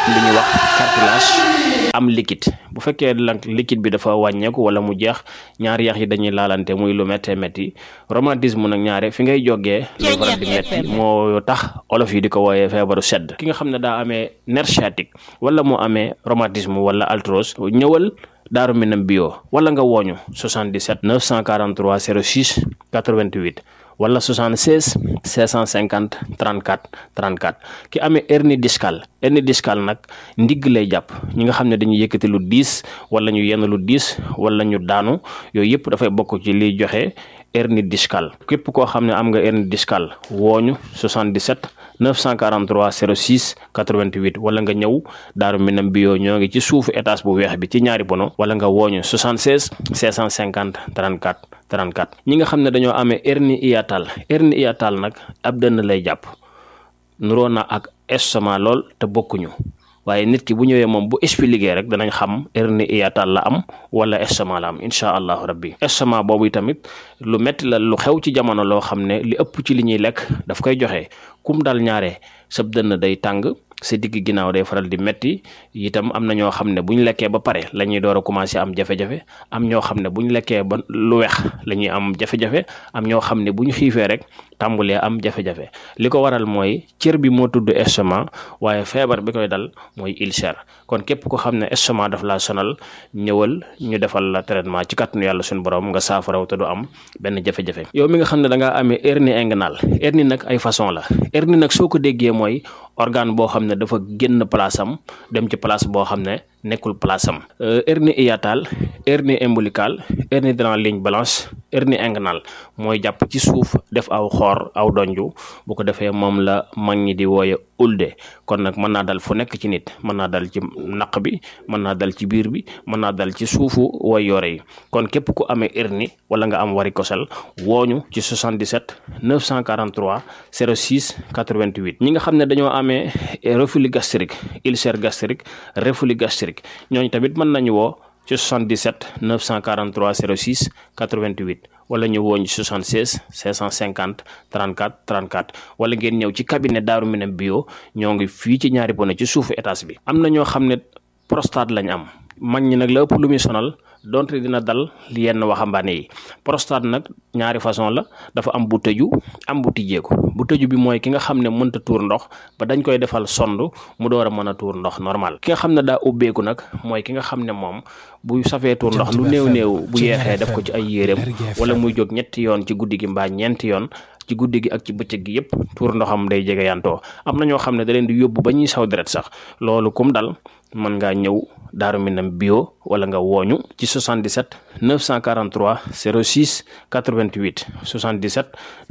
li ñuy wax cartilage am liquide bu fekkee nag liquide bi dafa wàññeeku wala mu jeex ñaari yax yi dañuy laalante muy lu méttee métti rhumatisme nag ñaare fi ngay jógee lay faral di métti moo tax olof yi di ko wooyee feebaru sedd. ki nga xam ne daa amee nerf sciatique wala mu amee rhumatisme wala arthrose ñëwal Daaru Minam bio wala nga wooñu 77 943 06 88 wala 76 650 34 34 ki amee hernie discale nag ndigg lay jàpp ñi nga xam ne dañuy yëkkati lu diis wala ñu yenn lu diis wala ñu daanu yooyu yëpp dafay bokk ci liy joxe hernie discale képp koo xam ne am nga hernie discale wooñu 77 943 06 88 wala nga ñëw Daaru Minam bio ñoo ngi ci suufu étage bu weex bi ci ñaari pono wala nga wooñu 76 650 34 34 ñi nga xam ne dañoo amee hernie hiatale nag ab dënn lay jàpp nuroo na ak estomac lool te bokkuñu waaye nit ki bu ñëwee moom bu expliqué rek danañ xam hernie hiatale la am wala estomac la am incha allahu rabbi. estomac boobu tamit lu metti la lu xew ci jamono loo xam ne li ëpp ci li ñuy lekk daf koy joxe kum dal ñaare sab dënn day tàng sa digg ginnaaw day faral di metti itam am na ñoo xam ne bu ñu lekkee ba pare la ñuy door a commencé am jafe-jafe am ñoo xam ne bu ñu lekkee ba lu weex la ñuy am jafe-jafe am ñoo xam ne bu ñu xiifee rek tàmbulee am jafe-jafe li ko waral mooy cër bi moo tudd estomac waaye feebar bi koy dal mooy ulcère kon képp ko xam ne estomac daf laa sonal ñëwal ñu defal la traitement ci kàttanu yàlla suñu borom nga saafaraw te du am benn jafe-jafe. yow mi nga xam ne da ngaa amee hernie inguinale hernie nag ay façon la hernie nag soo ko déggee mooy organe boo xam ne dafa génn place am dem ci place boo xam ne nekkul place am. hernie hiatale hernie ombilicale hernie de la ligne blanche hernie inguinale mooy jàpp ci suuf def aw xoor aw donju bu ko defee moom la mag ñi di wooye ulde kon nag mën naa dal fu nekk ci nit mën naa dal ci naq bi mën naa dal ci biir bi mën naa dal ci suufu way yore yi kon képp ku amee hernie wala nga am varicocèle wooñu ci 77 943 06 88 ñi nga xam ne dañoo amee reflux gastrique ulcère gastrique reflux gastrique ñooñu tamit mën nañu woo ci 77 943 06 88 wala ñu wooñ 76 550 34 34 wala ngeen ñëw ci cabinet Daaru Minam bio ñoo ngi fii ci ñaari pono ci suufu étage bi. am na ñoo xam ne prostate lañ am mag ñi nag la ëpp lu muy sonal donte dina dal yenn waxambaane yi prostate nag ñaari façon la dafa am bu tëju am bu tijjeeku bu tëju bi mooy ki nga xam ne mënta tuur ndox ba dañ koy defal sond mu door a mën a tuur ndox normal ki nga xam ne daa ubbeeku nag mooy ki nga xam ne moom bu safee tuur ndox lu néew bu yeexee def ko ci ay yéreem wala muy jóg ñetti yoon ci guddi gi mbaa ñeenti yoon ci guddi gi ak ci bëccëg gi yëpp tuur ndoxam day jege yantoo am na ñoo xam ne da leen di yóbbu ba ñuy saw deret sax loolu kum dal mën ngaa ñëw Daaru Minam bio wala nga wooñu ci 77 943 06 88 77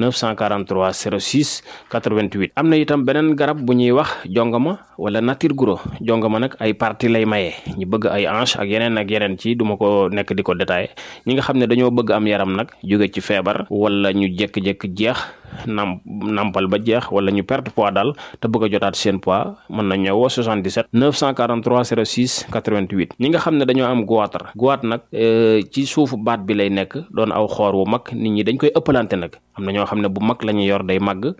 943 06 88 am na itam beneen garab bu ñuy wax jongama wala nature guro jongama nag ay partie lay maye ñi bëgg ay hanche ak yeneen ci duma ko nekk di ko détaillé ñi nga xam ne dañoo bëgg am yaram nag jóge ci feebar wala ñu jékki-jékki jeex nampal ba jeex wala ñu perte poids daal te bëgg a jotaat seen poids mën na ñëwoo 77 943 06 88 ñi nga xam ne dañoo am goitre nag ci suufu baat bi lay nekk doon aw xoor wu mag nit ñi dañ koy ëppalante nag am na ñoo xam ne bu mag la ñuy yor day màgg